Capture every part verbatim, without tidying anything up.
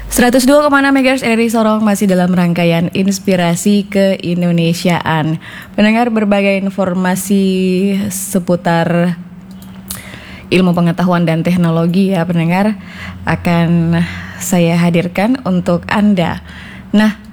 seratus dua koma enam MHz R R I Sorong masih dalam rangkaian inspirasi keindonesiaan. Pendengar, berbagai informasi seputar ilmu pengetahuan dan teknologi ya pendengar akan saya hadirkan untuk Anda. Nah,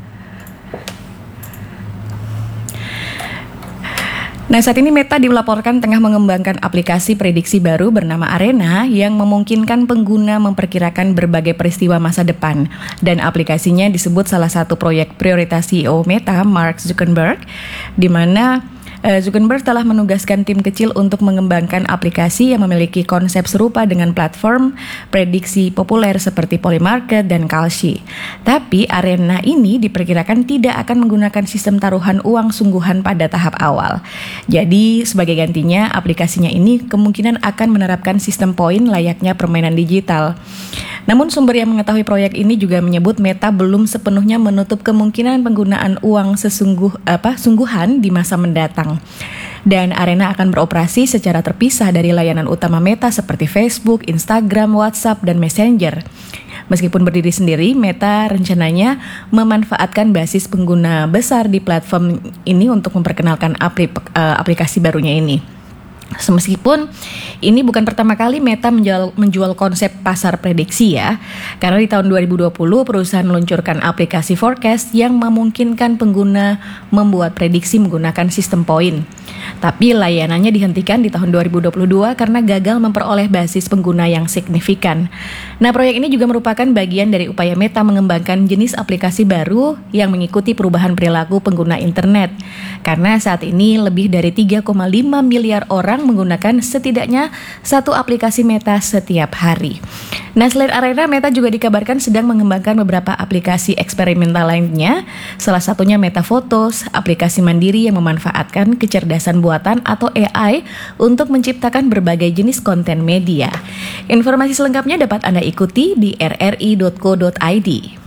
Nah saat ini Meta dilaporkan tengah mengembangkan aplikasi prediksi baru bernama Arena yang memungkinkan pengguna memperkirakan berbagai peristiwa masa depan. Dan aplikasinya disebut salah satu proyek prioritas C E O Meta, Mark Zuckerberg, di mana Zuckerberg telah menugaskan tim kecil untuk mengembangkan aplikasi yang memiliki konsep serupa dengan platform prediksi populer seperti Polymarket dan Kalshi. Tapi Arena ini diperkirakan tidak akan menggunakan sistem taruhan uang sungguhan pada tahap awal. Jadi sebagai gantinya aplikasinya ini kemungkinan akan menerapkan sistem poin layaknya permainan digital. Namun sumber yang mengetahui proyek ini juga menyebut Meta belum sepenuhnya menutup kemungkinan penggunaan uang sesungguh apa sungguhan di masa mendatang. Dan Arena akan beroperasi secara terpisah dari layanan utama Meta seperti Facebook, Instagram, WhatsApp, dan Messenger. Meskipun berdiri sendiri, Meta rencananya memanfaatkan basis pengguna besar di platform ini untuk memperkenalkan aplik- aplikasi barunya ini. Meskipun ini bukan pertama kali Meta menjual, menjual konsep pasar prediksi ya. Karena di tahun dua ribu dua puluh perusahaan meluncurkan aplikasi forecast yang memungkinkan pengguna membuat prediksi menggunakan sistem poin. Tapi layanannya dihentikan di tahun dua ribu dua puluh dua karena gagal memperoleh basis pengguna yang signifikan. Nah, proyek ini juga merupakan bagian dari upaya Meta mengembangkan jenis aplikasi baru yang mengikuti perubahan perilaku pengguna internet. Karena saat ini lebih dari tiga koma lima miliar orang menggunakan setidaknya satu aplikasi Meta setiap hari. Nah, selain Arena, Meta juga dikabarkan sedang mengembangkan beberapa aplikasi eksperimental lainnya. Salah satunya Meta Photos, aplikasi mandiri yang memanfaatkan kecerdasan buatan atau A I untuk menciptakan berbagai jenis konten media. Informasi selengkapnya dapat Anda ikuti di r r i dot co dot i d.